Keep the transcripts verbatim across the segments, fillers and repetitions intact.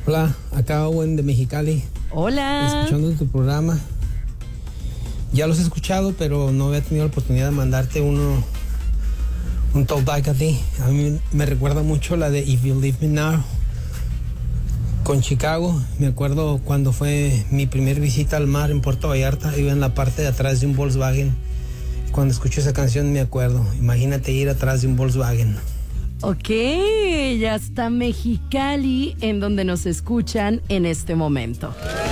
Hola, acá Owen de Mexicali. Hola. Escuchando tu programa. Ya los he escuchado, pero no había tenido la oportunidad de mandarte uno, un talkback a ti. A mí me recuerda mucho la de If You Leave Me Now con Chicago. Me acuerdo cuando fue mi primer visita al mar en Puerto Vallarta. Iba en la parte de atrás de un Volkswagen. Cuando escuché esa canción me acuerdo. Imagínate ir atrás de un Volkswagen. Ok, ya está Mexicali, en donde nos escuchan en este momento.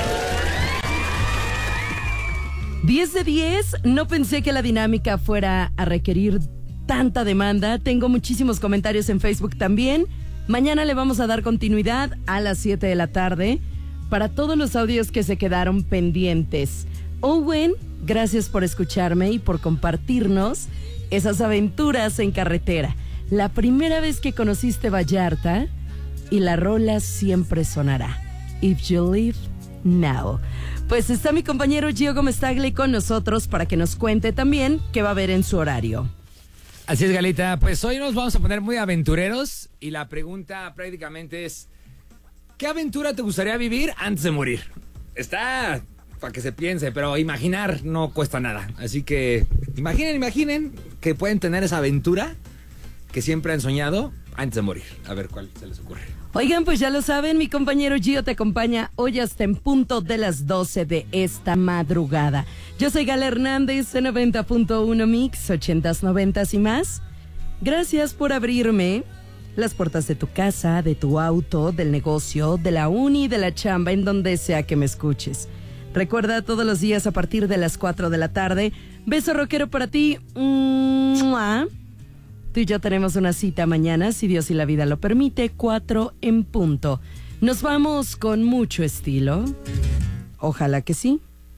diez de diez, no pensé que la dinámica fuera a requerir tanta demanda. Tengo muchísimos comentarios en Facebook también. Mañana le vamos a dar continuidad a las siete de la tarde para todos los audios que se quedaron pendientes. Owen, gracias por escucharme y por compartirnos esas aventuras en carretera. La primera vez que conociste Vallarta y la rola siempre sonará. If You Leave Now. Pues está mi compañero Gio Gómez Tagle con nosotros para que nos cuente también qué va a haber en su horario. Así es, Galita. Pues hoy nos vamos a poner muy aventureros y la pregunta prácticamente es: ¿qué aventura te gustaría vivir antes de morir? Está para que se piense, pero imaginar no cuesta nada. Así que imaginen, imaginen que pueden tener esa aventura que siempre han soñado antes de morir. A ver cuál se les ocurre. Oigan, pues ya lo saben, mi compañero Gio te acompaña hoy hasta en punto de las doce de esta madrugada. Yo soy Gala Hernández, en noventa punto uno Mix, ochentas, noventas y más. Gracias por abrirme las puertas de tu casa, de tu auto, del negocio, de la uni, de la chamba, en donde sea que me escuches. Recuerda, todos los días a partir de las cuatro de la tarde, beso rockero para ti. ¡Mua! Tú y yo tenemos una cita mañana, si Dios y la vida lo permite, cuatro en punto. Nos vamos con mucho estilo. Ojalá que sí.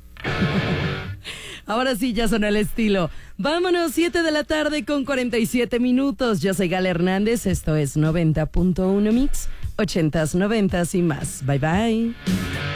Ahora sí, ya sonó el estilo. Vámonos, siete de la tarde con cuarenta y siete minutos. Yo soy Gala Hernández, esto es noventa punto uno Mix, ochentas, noventas y más. Bye, bye.